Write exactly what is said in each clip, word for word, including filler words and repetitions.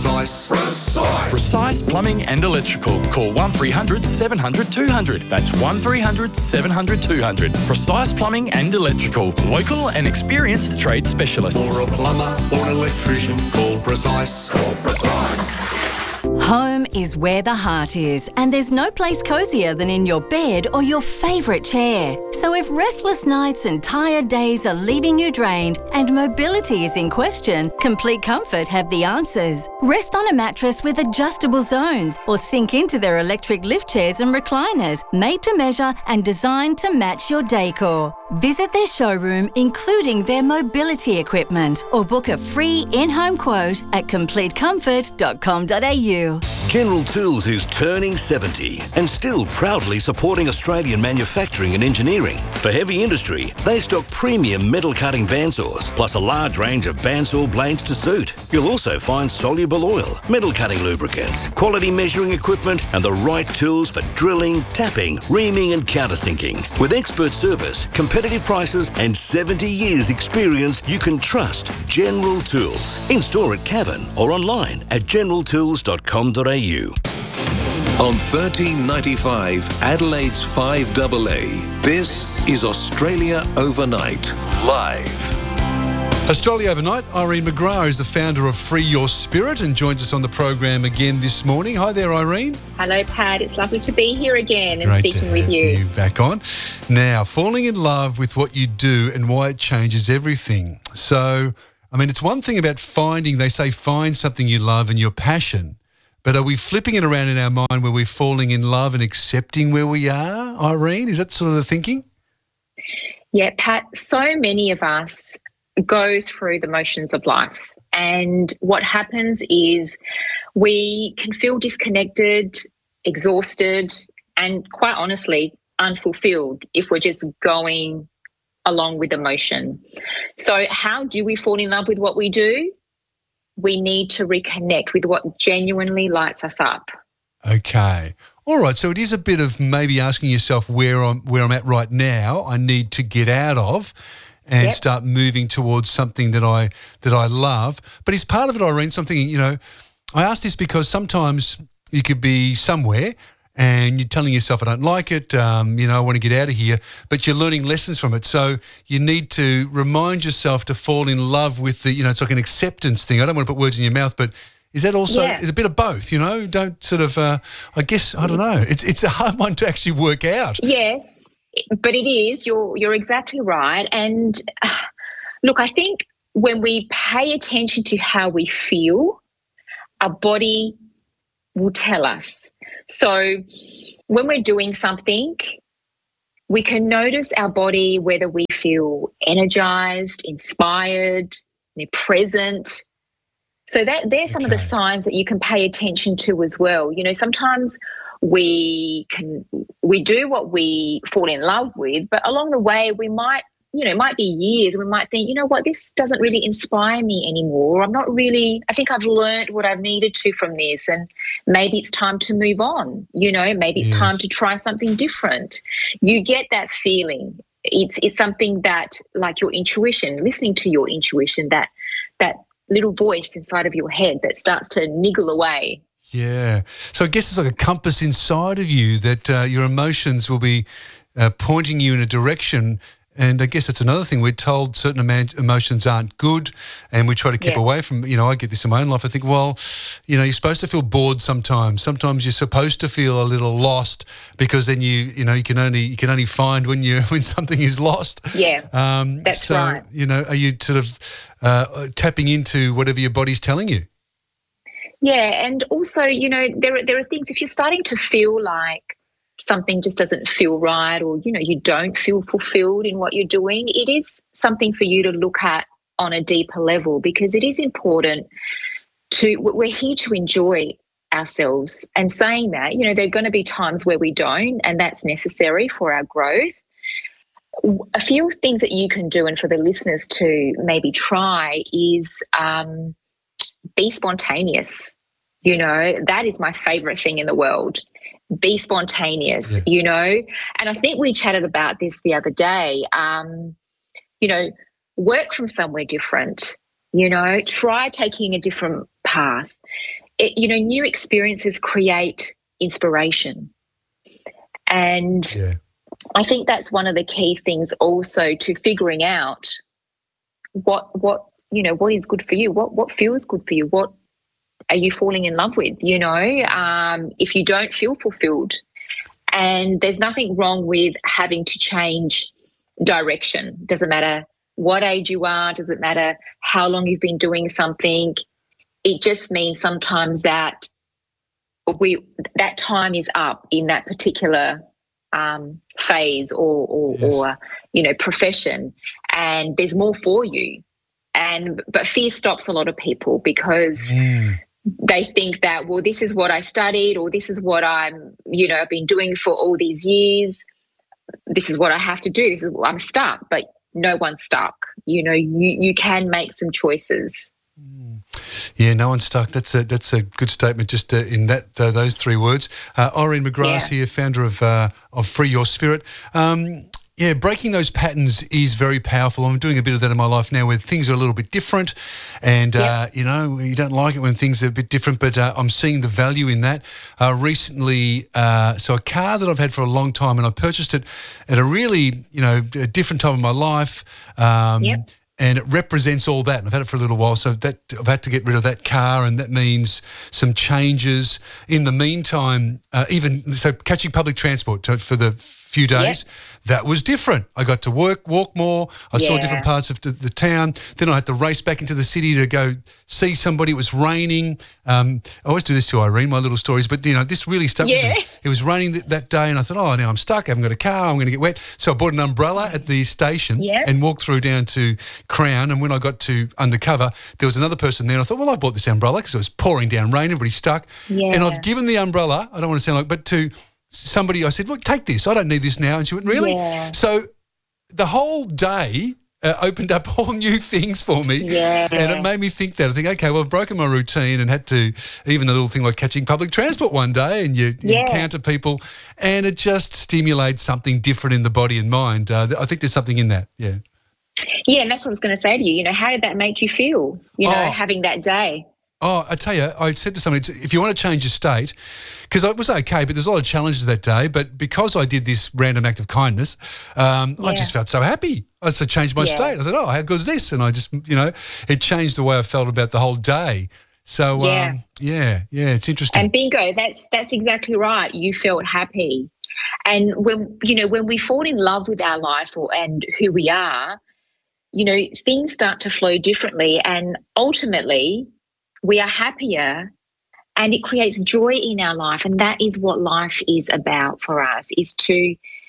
precise. Precise. Precise Plumbing and Electrical. Call one three hundred seven hundred two hundred. That's one three hundred seven hundred two hundred. Precise Plumbing and Electrical. Local and experienced trade specialists. For a plumber or an electrician, call Precise. Call Precise. Home is where the heart is, and there's no place cosier than in your bed or your favourite chair. So if restless nights and tired days are leaving you drained and mobility is in question, Complete Comfort have the answers. Rest on a mattress with adjustable zones or sink into their electric lift chairs and recliners, made to measure and designed to match your decor. Visit their showroom, including their mobility equipment, or book a free in-home quote at complete comfort dot com dot a u. General Tools is turning seventy and still proudly supporting Australian manufacturing and engineering. For heavy industry, they stock premium metal cutting bandsaws, plus a large range of bandsaw blades to suit. You'll also find soluble oil, metal cutting lubricants, quality measuring equipment, and the right tools for drilling, tapping, reaming, and countersinking. With expert service, competitive prices, and seventy years experience, you can trust General Tools. In store at Cavan or online at general tools dot com dot a u. On thirteen ninety-five, Adelaide's five A A, this is Australia Overnight, live. Australia Overnight, Irene McGrath is the founder of Free Your Spirit and joins us on the program again this morning. Hi there, Irene. Hello, Pat. It's lovely to be here again and Great speaking to with have you. you back on. Now, falling in love with what you do and why it changes everything. So, I mean, it's one thing about finding, they say find something you love and your passion, but are we flipping it around in our mind where we're falling in love and accepting where we are, Irene? Is that sort of the thinking? Yeah, Pat, so many of us go through the motions of life. And what happens is we can feel disconnected, exhausted, and quite honestly, unfulfilled if we're just going along with emotion. So how do we fall in love with what we do? We need to reconnect with what genuinely lights us up. Okay. All right. So it is a bit of maybe asking yourself where I'm where I'm at right now, I need to get out of and Yep. start moving towards something that I that I love. But is part of it, Irene, something, you know, I ask this because sometimes you could be somewhere and you're telling yourself, I don't like it, um, you know, I want to get out of here, but you're learning lessons from it. So you need to remind yourself to fall in love with the, you know, it's like an acceptance thing. I don't want to put words in your mouth, but is that also, Yeah. it's a bit of both, you know? Don't sort of, uh, I guess, I don't know. It's it's a hard one to actually work out. Yes, but it is. You're you're exactly right. And uh, look, I think when we pay attention to how we feel, our body will tell us. So when we're doing something, we can notice our body, whether we feel energized, inspired, you know, present. So that there's some of the Okay. signs that you can pay attention to as well. You know, sometimes we can we do what we fall in love with, but along the way we might, you know, it might be years and we might think, you know what, this doesn't really inspire me anymore. Or I'm not really, I think I've learned what I've needed to from this, and maybe it's time to move on. You know, maybe it's Yes. time to try something different. You get that feeling. It's it's something that, like your intuition, listening to your intuition, that that little voice inside of your head that starts to niggle away. Yeah. So I guess it's like a compass inside of you that uh, your emotions will be uh, pointing you in a direction. And I guess that's another thing. We're told certain amount emotions aren't good and we try to keep Yeah. away from, you know, I get this in my own life. I think, well, you know, you're supposed to feel bored sometimes. Sometimes you're supposed to feel a little lost because then you, you know, you can only you can only find when you when something is lost. Yeah, Um, that's so, right. you know, are you sort of uh, tapping into whatever your body's telling you? Yeah, and also, you know, there are, there are things, if you're starting to feel like something just doesn't feel right, or, you know, you don't feel fulfilled in what you're doing, it is something for you to look at on a deeper level, because it is important to, we're here to enjoy ourselves. And saying that, you know, there are going to be times where we don't, and that's necessary for our growth. A few things that you can do, and for the listeners to maybe try, is um, be spontaneous. You know, that is my favorite thing in the world. Be spontaneous, Yeah. you know. And I think we chatted about this the other day. Um, you know, work from somewhere different, you know, try taking a different path. it, you know, new experiences create inspiration. And Yeah. I think that's one of the key things also to figuring out what, what, you know, what is good for you, what, what feels good for you, what are you falling in love with, you know, um, if you don't feel fulfilled. And there's nothing wrong with having to change direction. Doesn't matter what age you are, doesn't matter how long you've been doing something. It just means sometimes that we that time is up in that particular um, phase or or, Yes. or you know profession, and there's more for you. And but fear stops a lot of people because Mm. they think that, well, this is what I studied, or this is what I'm, you know, I've been doing for all these years. This is what I have to do. This is, I'm stuck, but no one's stuck. You know, you you can make some choices. Yeah, no one's stuck. That's a that's a good statement. Just uh, in that uh, those three words. Uh, Irene McGrath Yeah. here, founder of uh, of Free Your Spirit. Um, yeah, breaking those patterns is very powerful. I'm doing a bit of that in my life now, where things are a little bit different, and uh, you know you don't like it when things are a bit different. But uh, I'm seeing the value in that. Uh, recently, uh, so a car that I've had for a long time, and I purchased it at a really you know a different time of my life. Um, Yep. And it represents all that. And I've had it for a little while, so that I've had to get rid of that car, and that means some changes. In the meantime, uh, even so, catching public transport to, for the few days, that was different. I got to work, walk more. I saw Yeah. different parts of the, the town. Then I had to race back into the city to go see somebody. It was raining. Um, I always do this to Irene, my little stories, but you know this really stuck Yeah. with me. It was raining th- that day, and I thought, oh, now I'm stuck. I haven't got a car. I'm going to get wet. So I bought an umbrella at the station Yeah. and walked through down to Crown. And when I got to Undercover, there was another person there. And I thought, well, I bought this umbrella because it was pouring down rain. Everybody's stuck. Yeah. And I've given the umbrella, I don't want to sound like, but to somebody, I said, well, take this. I don't need this now. And she went, really? Yeah. So the whole day uh, opened up all new things for me. Yeah. And it made me think that. I think, okay, well, I've broken my routine and had to, even a little thing like catching public transport one day, and you, you Yeah. encounter people, and it just stimulates something different in the body and mind. Uh, I think there's something in that, yeah. Yeah, and that's what I was going to say to you. You know, how did that make you feel? You know, Oh. having that day. Oh, I tell you, I said to somebody, if you want to change your state, because it was okay, but there's a lot of challenges that day. But because I did this random act of kindness, um, I Yeah. just felt so happy. I just changed my Yeah. state. I thought, oh, how good is this? And I just, you know, it changed the way I felt about the whole day. So, Yeah. um, yeah, yeah, it's interesting. And bingo, that's that's exactly right. You felt happy. And when you know, when we fall in love with our life or and who we are, you know, things start to flow differently, and ultimately we are happier, and it creates joy in our life. And that is what life is about for us, is to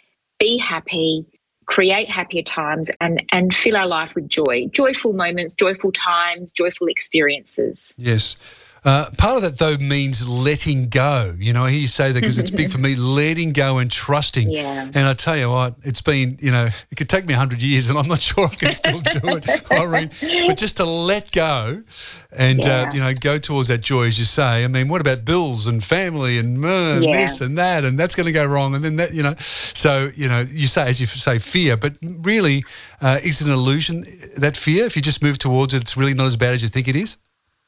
be happy, create happier times, and and fill our life with joy, joyful moments, joyful times, joyful experiences. Yes. Uh, part of that, though, means letting go. You know, I hear you say that because it's big for me, letting go and trusting. Yeah. And I tell you what, it's been, you know, it could take me one hundred years and I'm not sure I can still do it, Irene. But just to let go and, uh, Yeah. you know, go towards that joy, as you say. I mean, what about bills and family and uh, Yeah. this and that, and that's going to go wrong, and then that, you know. So, you know, you say, as you say, fear, but really, uh, is it an illusion, that fear? If you just move towards it, it's really not as bad as you think it is?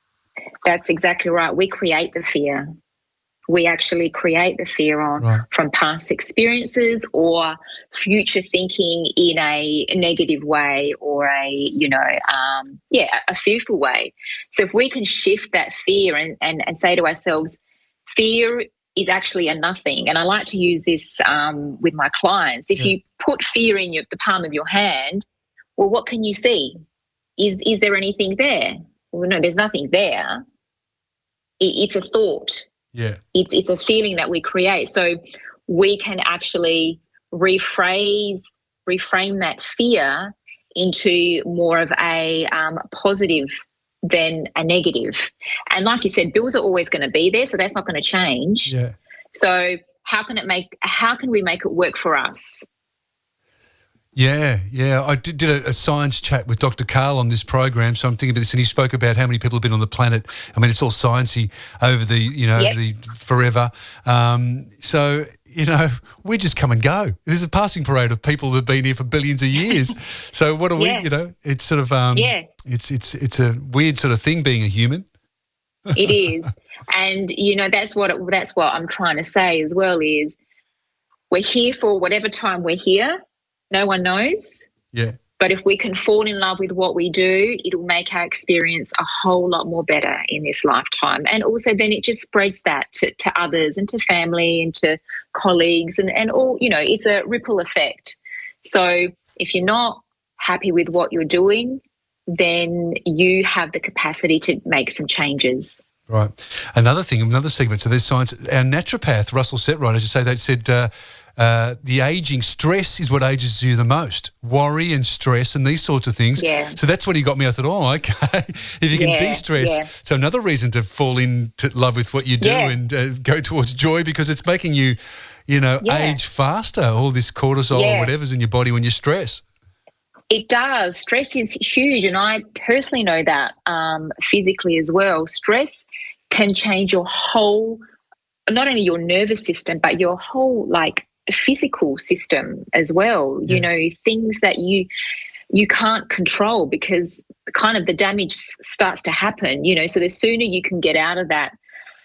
That's exactly right. We create the fear. We actually create the fear on Right. from past experiences or future thinking in a negative way or a, you know, um, yeah, a fearful way. So if we can shift that fear and, and, and say to ourselves, fear is actually a nothing. And I like to use this um, with my clients. If Yeah. you put fear in your, the palm of your hand, well, what can you see? Is, is there anything there? Well, no, there's nothing there. It, it's a thought. Yeah. It's it's a feeling that we create. So we can actually rephrase, reframe that fear into more of a um, positive than a negative. And like you said, bills are always going to be there, so that's not going to change. Yeah. So how can it make? How can we make it work for us? Yeah, yeah. I did, did a, a science chat with Doctor Carl on this program, so I'm thinking about this, and he spoke about how many people have been on the planet. I mean, it's all sciencey over the, you know, Yep. the forever. Um, so, you know, we just come and go. There's a passing parade of people that have been here for billions of years. So what are Yeah. we, you know, it's sort of, um, Yeah. it's, it's, it's a weird sort of thing being a human. It is. And, you know, that's what it, that's what I'm trying to say as well is we're here for whatever time we're here. No one knows. Yeah. But if we can fall in love with what we do, it'll make our experience a whole lot more better in this lifetime. And also then it just spreads that to, to others and to family and to colleagues and, and all, you know, it's a ripple effect. So if you're not happy with what you're doing, then you have the capacity to make some changes. Right. Another thing, another segment to this science, our naturopath, Russell Setright, as you say, they said uh, uh, the ageing stress is what ages you the most. Worry and stress and these sorts of things. Yeah. So that's when he got me. I thought, oh, okay, if you can Yeah, de-stress. yeah. So another reason to fall into love with what you do Yeah. and uh, go towards joy because it's making you, you know, Yeah. age faster, all this cortisol Yeah. or whatever's in your body when you stress. It does. Stress is huge, and I personally know that um, physically as well. Stress can change your whole, not only your nervous system, but your whole like physical system as well. Yeah. You know, things that you you can't control because kind of the damage s- starts to happen. You know, so the sooner you can get out of that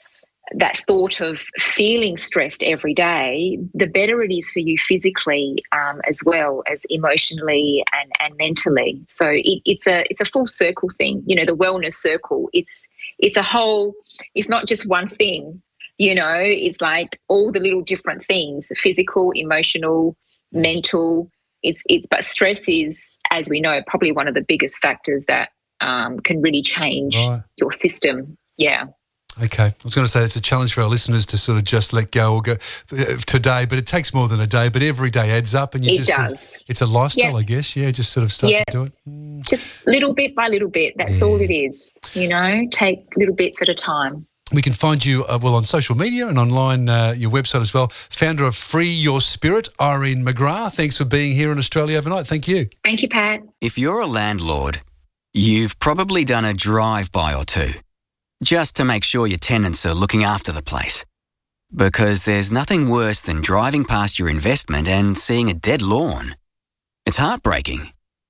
that thought of feeling stressed every day, the better it is for you physically um, as well as emotionally and, and mentally. So it, it's a it's a full circle thing, you know, the wellness circle. It's it's a whole, it's not just one thing, you know, it's like all the little different things, the physical, emotional, mental. It's it's but stress is, as we know, probably one of the biggest factors that um, can really change Right. your system. Yeah. Okay. I was going to say it's a challenge for our listeners to sort of just let go or go uh, today, but it takes more than a day, but every day adds up and you It just sort of- does. it's a lifestyle, Yeah. I guess. Yeah, just sort of start Yeah. to do it. Just little bit by little bit. That's all it is. You know, take little bits at a time. We can find you, uh, well, on social media and online, uh, your website as well. Founder of Free Your Spirit, Irene McGrath. Thanks for being here in Australia overnight. Thank you. Thank you, Pat. If you're a landlord, you've probably done a drive-by or two, just to make sure your tenants are looking after the place. Because there's nothing worse than driving past your investment and seeing a dead lawn. It's heartbreaking.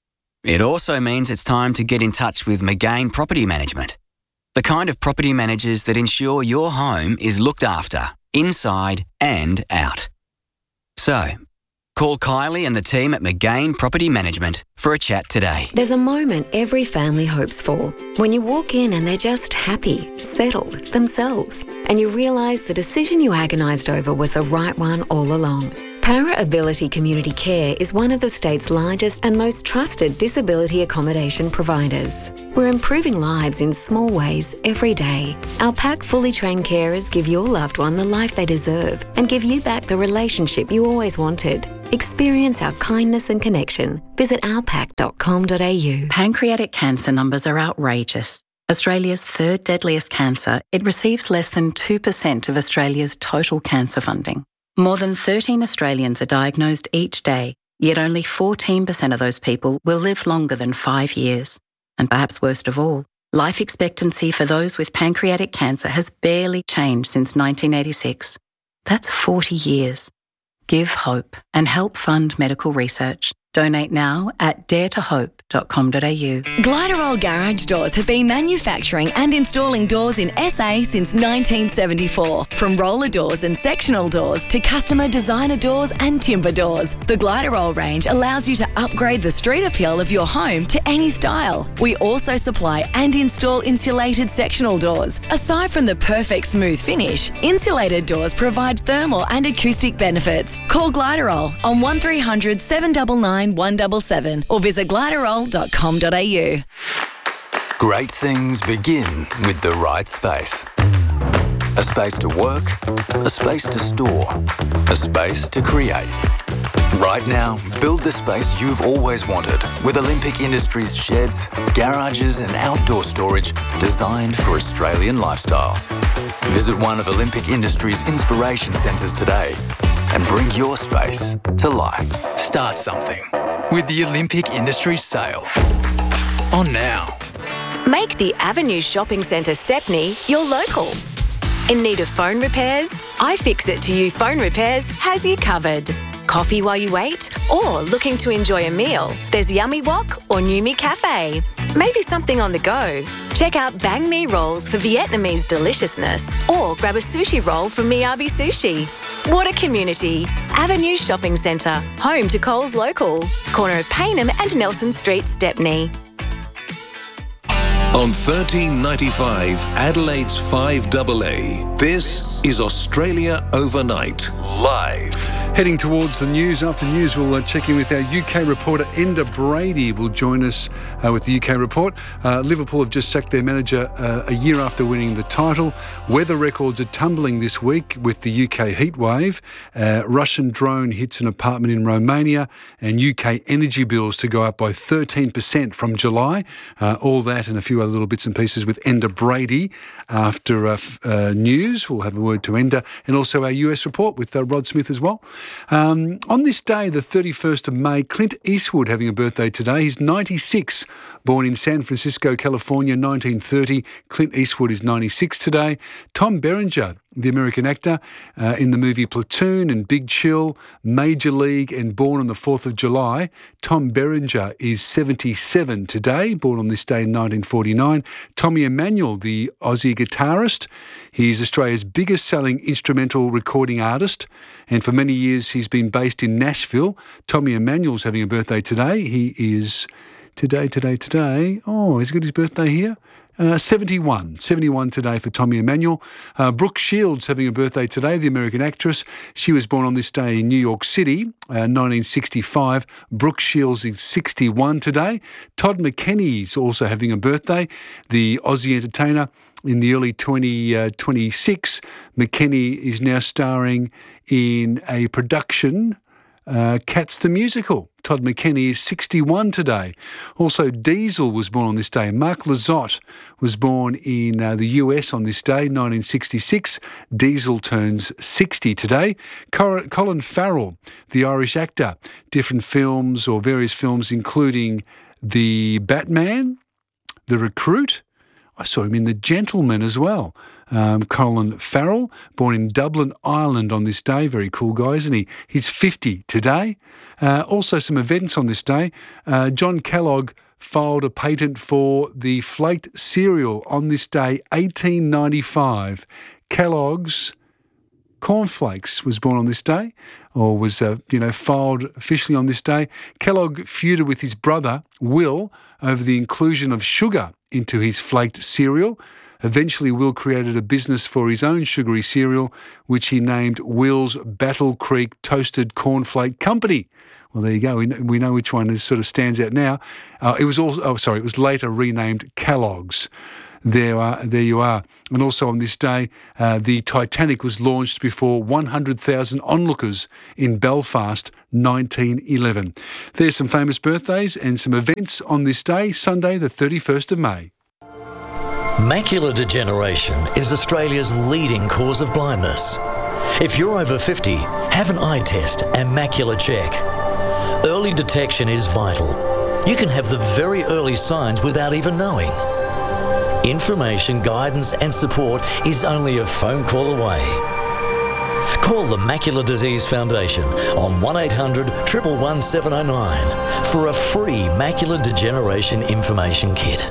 It also means it's time to get in touch with McGain Property Management, the kind of property managers that ensure your home is looked after, inside and out. So, call Kylie and the team at McGain Property Management for a chat today. There's a moment every family hopes for when you walk in and they're just happy, settled, themselves, and you realise the decision you agonised over was the right one all along. Para Ability Community Care is one of the state's largest and most trusted disability accommodation providers. We're improving lives in small ways every day. Our pack fully trained carers give your loved one the life they deserve and give you back the relationship you always wanted. Experience our kindness and connection. Visit our pack dot com dot a u. Pancreatic cancer numbers are outrageous. Australia's third deadliest cancer, it receives less than two percent of Australia's total cancer funding. More than thirteen Australians are diagnosed each day, yet only fourteen percent of those people will live longer than five years. And perhaps worst of all, life expectancy for those with pancreatic cancer has barely changed since nineteen eighty-six. That's forty years. Give hope and help fund medical research. Donate now at dare to hope dot com dot a u. Gliderol Garage Doors have been manufacturing and installing doors in S A since nineteen seventy-four. From roller doors and sectional doors to customer designer doors and timber doors, the Gliderol range allows you to upgrade the street appeal of your home to any style. We also supply and install insulated sectional doors. Aside from the perfect smooth finish, insulated doors provide thermal and acoustic benefits. Call Gliderol on one three hundred seven nine nine one seven seven or visit gliderol dot com dot a u. Great things begin with the right space. A space to work, a space to store, a space to create. Right now, build the space you've always wanted with Olympic Industries sheds, garages and outdoor storage designed for Australian lifestyles. Visit one of Olympic Industries' inspiration centres today and bring your space to life. Start something with the Olympic Industries sale. On now. Make the Avenue Shopping Centre Stepney your local. In need of phone repairs? iFixit to You Phone Repairs has you covered. Coffee while you wait? Or looking to enjoy a meal? There's Yummy Wok or Numi Cafe. maybe something on the go. Check out Bang Mi rolls for Vietnamese deliciousness, or grab a sushi roll from Miyabi Sushi. What a community. Avenue Shopping Centre, home to Coles Local, corner of Paynham and Nelson Street, Stepney. On thirteen ninety-five, Adelaide's five double A, this is Australia Overnight, live. Heading towards the news. After news, we'll uh, check in with our U K reporter, Enda Brady, will join us uh, with the U K report. Uh, Liverpool have just sacked their manager uh, a year after winning the title. Weather records are tumbling this week with the U K heatwave. Uh, Russian drone hits an apartment in Romania, and U K energy bills to go up by thirteen percent from July. Uh, all that and a few other little bits and pieces with Enda Brady after uh, f- uh, news. We'll have a word to Enda, and also our U S report with uh, Rod Smith as well. Um, on this day, the thirty-first of May, Clint Eastwood having a birthday today. He's ninety-six, born in San Francisco, California, nineteen thirty. Clint Eastwood is ninety-six today. Tom Berenger, the American actor, uh, in the movie Platoon and Big Chill, Major League and Born on the fourth of July. Tom Berenger is seventy-seven today, born on this day in nineteen forty-nine. Tommy Emmanuel, the Aussie guitarist. He's Australia's biggest selling instrumental recording artist, and for many years he's been based in Nashville. Tommy Emmanuel's having a birthday today. He is today, today, today. Oh, he's got his birthday here. Uh, seventy-one. seventy-one today for Tommy Emmanuel. Uh, Brooke Shields having a birthday today, the American actress. She was born on this day in New York City, uh, nineteen sixty-five. Brooke Shields is sixty-one today. Todd McKenney's also having a birthday, the Aussie entertainer. In the early twenty twenty-six, McKenney is now starring in a production, uh, Cats the Musical. Todd McKenney is sixty-one today. Also, Diesel was born on this day. Mark Lizotte was born in uh, the U S on this day, nineteen sixty-six. Diesel turns sixty today. Cor- Colin Farrell, the Irish actor, different films or various films, including The Batman, The Recruit. I saw him in The Gentleman as well. Um, Colin Farrell, born in Dublin, Ireland on this day. Very cool guy, isn't he? He's fifty today. Uh, also some events on this day. Uh, John Kellogg filed a patent for the flaked cereal on this day, eighteen ninety-five. Kellogg's Cornflakes was born on this day, or was, uh, you know, filed officially on this day. Kellogg feuded with his brother, Will, over the inclusion of sugar into his flaked cereal. Eventually, Will created a business for his own sugary cereal, which he named Will's Battle Creek Toasted Cornflake Company. Well, there you go. We know, we know which one is, sort of stands out now. Uh, it was also, oh, sorry, it was later renamed Kellogg's. There, are, there you are. And also on this day, uh, the Titanic was launched before one hundred thousand onlookers in Belfast, nineteen eleven. There's some famous birthdays and some events on this day, Sunday, the thirty-first of May. Macular degeneration is Australia's leading cause of blindness. If you're over fifty, have an eye test and macular check. Early detection is vital. You can have the very early signs without even knowing. Information, guidance and support is only a phone call away. Call the Macular Disease Foundation on one eight hundred, one one one, seven oh nine for a free macular degeneration information kit.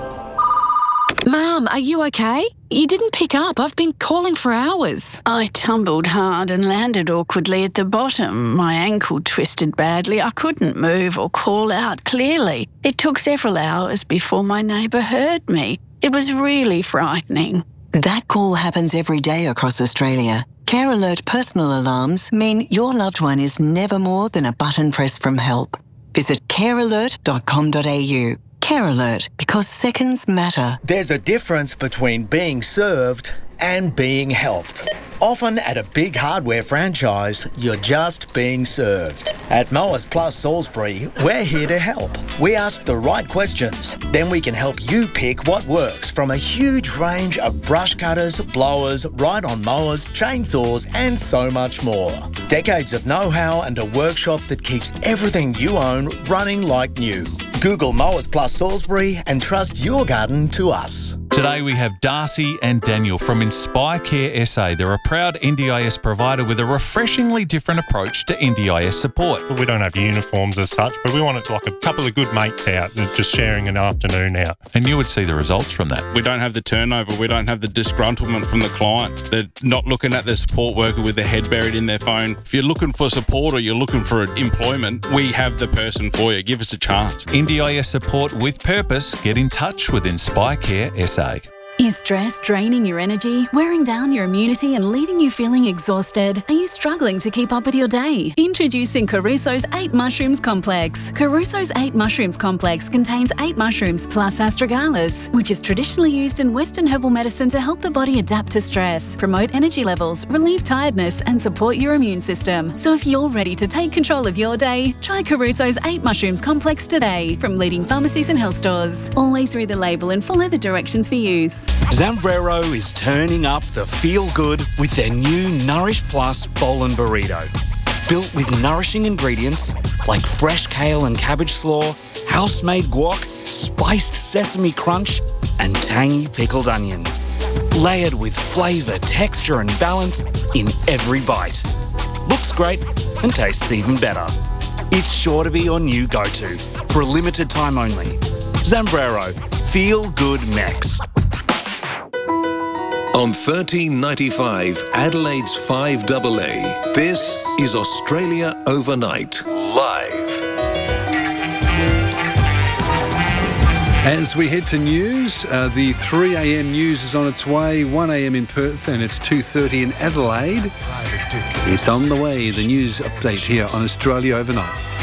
Mum, are you okay? You didn't pick up. I've been calling for hours. I tumbled hard and landed awkwardly at the bottom. My ankle twisted badly. I couldn't move or call out clearly. It took several hours before my neighbour heard me. It was really frightening. That call happens every day across Australia. Care Alert personal alarms mean your loved one is never more than a button press from help. Visit care alert dot com dot a u. Care Alert, because seconds matter. There's a difference between being served and being helped. Often at a big hardware franchise, you're just being served. At Mowers Plus Salisbury, we're here to help. We ask the right questions, then we can help you pick what works from a huge range of brush cutters, blowers, ride-on mowers, chainsaws and so much more. Decades of know-how and a workshop that keeps everything you own running like new. Google Mowers Plus Salisbury and trust your garden to us. Today we have Darcy and Daniel from Inspire Care S A. They're a proud N D I S provider with a refreshingly different approach to N D I S support. We don't have uniforms as such, but we want it like a couple of good mates out and just sharing an afternoon out. And you would see the results from that. We don't have the turnover. We don't have the disgruntlement from the client. They're not looking at the support worker with their head buried in their phone. If you're looking for support or you're looking for employment, we have the person for you. Give us a chance. N D I S support with purpose. Get in touch with Inspire Care S A. Is stress draining your energy, wearing down your immunity and leaving you feeling exhausted? Are you struggling to keep up with your day? Introducing Caruso's eight Mushrooms Complex. Caruso's eight Mushrooms Complex contains eight mushrooms plus astragalus, which is traditionally used in Western herbal medicine to help the body adapt to stress, promote energy levels, relieve tiredness and support your immune system. So if you're ready to take control of your day, try Caruso's eight Mushrooms Complex today from leading pharmacies and health stores. Always read the label and follow the directions for use. Zambrero is turning up the feel-good with their new Nourish Plus Bowl and Burrito. Built with nourishing ingredients like fresh kale and cabbage slaw, house-made guac, spiced sesame crunch, and tangy pickled onions. Layered with flavour, texture and balance in every bite. Looks great and tastes even better. It's sure to be your new go-to for a limited time only. Zambrero, Feel Good Mex. On thirteen ninety-five, Adelaide's five A A, this is Australia Overnight, live. As we head to news, uh, the three a m news is on its way, one a m in Perth, and it's two thirty in Adelaide. It's on the way, the news update here on Australia Overnight.